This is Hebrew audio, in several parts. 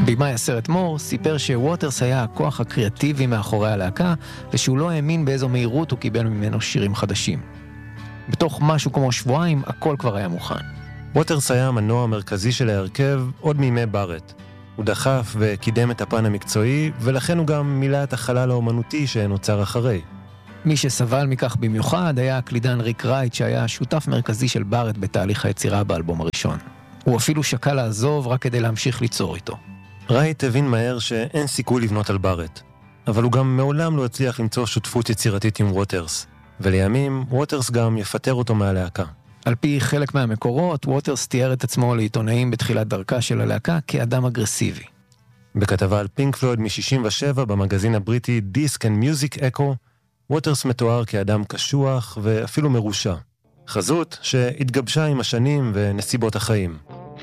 בימאי הסרט מור סיפר שווטרס היה הכוח הקריאטיבי מאחורי הלהקה, ושהוא לא האמין באיזו מהירות הוא קיבל ממנו שירים חדשים. בתוך משהו כמו שבועיים הכל כבר היה מוכן. ווטרס היה המנוע המרכזי של ההרכב עוד מימי בארט. הוא דחף וקידם את הפן המקצועי, ולכן הוא גם מילא את החלל האומנותי שנוצר אחרי. מי שסבל מכך במיוחד היה הקלידן ריק רייט, שהיה שותף מרכזי של בארט בתהליך היצירה באלבום הראשון. הוא אפילו שקל לעזוב רק כדי להמשיך ליצור איתו. רייט הבין מהר שאין סיכוי לבנות על בארט, אבל הוא גם מעולם לא הצליח למצוא שותפות יצירתית עם ווטרס, ולימים ווטרס גם יפטר אותו מהלהקה. על פי חלק מהמקורות, ווטרס תיאר את עצמו לעיתונאים בתחילת דרכה של הלהקה כאדם אגרסיבי. בכתבה על פינק פלויד מ-67 במגזין הבריטי Disc and Music Echo, ווטרס מתואר כאדם קשוח ואפילו מרושע. חזות שהתגבשה עם השנים ונסיבות החיים.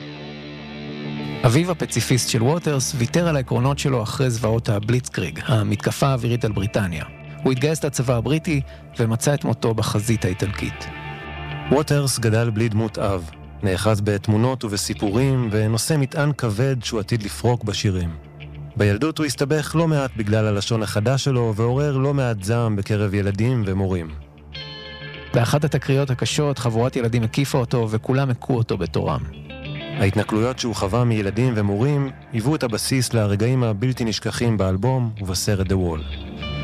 אביו הפציפיסט של ווטרס ויתר על העקרונות שלו אחרי זוועות הבליצקריג, המתקפה האווירית על בריטניה. הוא התגייס לצבא הבריטי ומצא את מותו בחזית האיטלקית. ווטרס גדל בלי דמות אב, נאחז בתמונות ובסיפורים ונושא מטען כבד שהוא עתיד לפרוק בשירים. בילדות הוא הסתבך לא מעט בגלל הלשון החדש שלו ועורר לא מעט זעם בקרב ילדים ומורים. באחת התקריות הקשות חבורת ילדים הקיפה אותו וכולם הכו אותו בתורם. ההתנכלויות שהוא חווה מילדים ומורים היוו את הבסיס לרגעים הבלתי נשכחים באלבום ובסרט The Wall.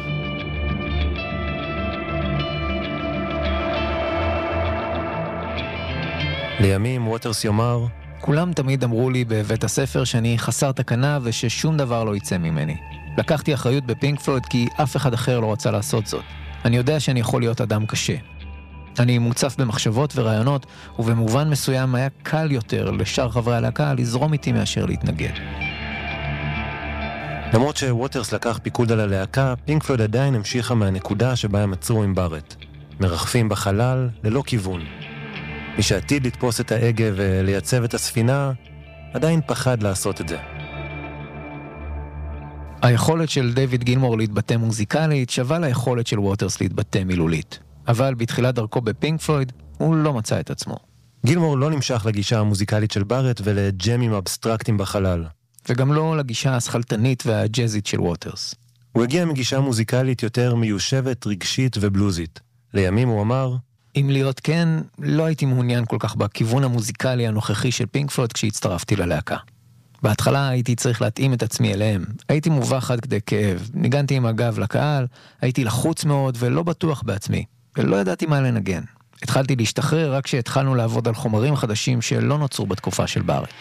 לימים ווטרס יאמר, כולם תמיד אמרו לי בבית הספר שאני חסר תקנה וששום דבר לא יצא ממני. לקחתי אחריות בפינק פלויד כי אף אחד אחר לא רצה לעשות זאת. אני יודע שאני יכול להיות אדם קשה. אני מוצף במחשבות ורעיונות, ובמובן מסוים היה קל יותר לשאר חברי הלהקה לזרום איתי מאשר להתנגד. למרות שווטרס לקח פיקוד על הלהקה, פינק פלויד עדיין המשיכה מהנקודה שבה הם עצרו עם בארט. מרחפים בחלל ללא כיוון. מי שעתיד לתפוס את ההגה ולייצב את הספינה, עדיין פחד לעשות את זה. היכולת של דיוויד גילמור להתבטא מוזיקלית שווה ליכולת של ווטרס להתבטא מילולית. אבל בתחילת דרכו בפינק פלויד, הוא לא מצא את עצמו. גילמור לא נמשך לגישה המוזיקלית של בארט ולג'מים אבסטרקטיים בחלל. וגם לא לגישה הסחלטנית והג'זית של ווטרס. הוא הגיע מגישה מוזיקלית יותר מיושבת, רגשית ובלוזית. לימים הוא אמר, אם להיות כן, לא הייתי מעוניין כל כך בכיוון המוזיקלי הנוכחי של פינק פלויד כשהצטרפתי ללהקה. בהתחלה הייתי צריך להתאים את עצמי אליהם. הייתי מובך עד כדי כאב. ניגנתי עם הגב לקהל, הייתי לחוץ מאוד ולא בטוח בעצמי. ולא ידעתי מה לנגן. התחלתי להשתחרר רק כשהתחלנו לעבוד על חומרים חדשים שלא נוצרו בתקופה של בארט.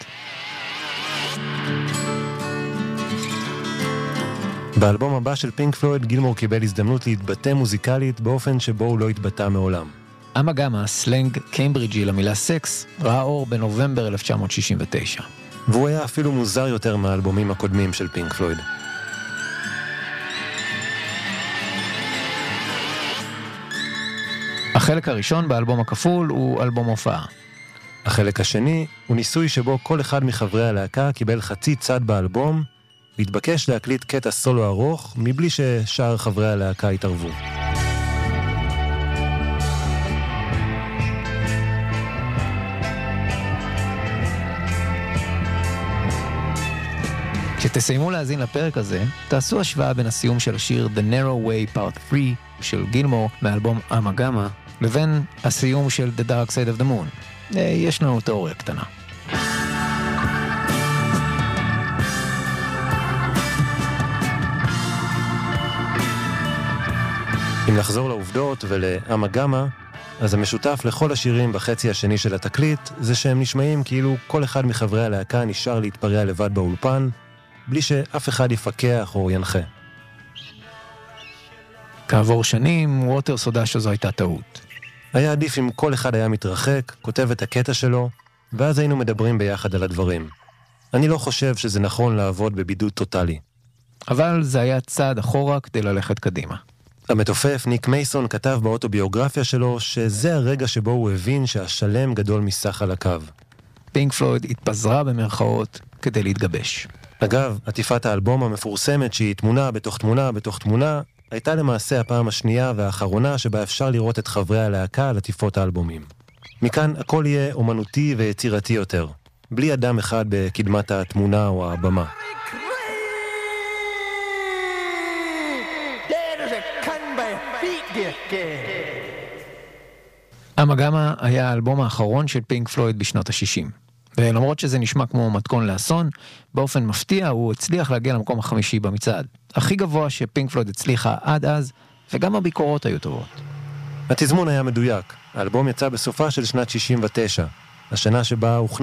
באלבום הבא של פינק פלויד, גילמור קיבל הזדמנות להתבטא מוזיקלית באופן שבו הוא לא התבטא מעולם. אמגמה, סלנג קיימברידג'י למילה סקס, ראה אור בנובמבר 1969. והוא היה אפילו מוזר יותר מהאלבומים הקודמים של פינק פלויד. החלק הראשון באלבום הכפול הוא אלבום הופעה. החלק השני הוא ניסוי שבו כל אחד מחברי הלהקה קיבל חצי צד באלבום, והתבקש להקליט קטע סולו ארוך מבלי ששאר חברי הלהקה התערבו. כשתסיימו להאזין לפרק הזה, תעשו השוואה בין הסיום של השיר The Narrow Way Part 3 של גילמור מאלבום אמגמה, לבין הסיום של The Dark Side of the Moon. יש לנו תיאוריה קטנה. אם לחזור לעובדות ולאמגמה, אז המשותף לכל השירים בחצי השני של התקליט זה שהם נשמעים כאילו כל אחד מחברי הלהקה נשאר להתפרע לבד באולפן, בלי שאף אחד יפקח או ינחה. כעבור שנים, ווטרס הודה שזו הייתה טעות. היה עדיף אם כל אחד היה מתרחק, כותב את הקטע שלו, ואז היינו מדברים ביחד על הדברים. אני לא חושב שזה נכון לעבוד בבידוד טוטלי. אבל זה היה צעד אחורה כדי ללכת קדימה. המתופף ניק מייסון כתב באוטוביוגרפיה שלו שזה הרגע שבו הוא הבין שהשלם גדול מסך חלקיו. פינק פלויד התפזרה במרכאות כדי להתגבש. אגב, עטיפת האלבום המפורסמת שהיא תמונה בתוך תמונה בתוך תמונה, הייתה למעשה הפעם השנייה והאחרונה שבה אפשר לראות את חברי הלהקה על עטיפות האלבומים. מכאן הכל יהיה אומנותי ויצירתי יותר, בלי אדם אחד בקדמת התמונה או הבמה. המגמה היה האלבום האחרון של פינק פלויד בשנות ה-60. ולמרות שזה נשמע כמו מתכון לאסון, באופן מפתיע הוא הצליח להגיע למקום החמישי במצעד. הכי גבוה שפינק פלויד הצליחה עד אז, וגם הביקורות היו טובות. התזמון היה מדויק. האלבום יצא בסופה של שנת 69, השנה שבה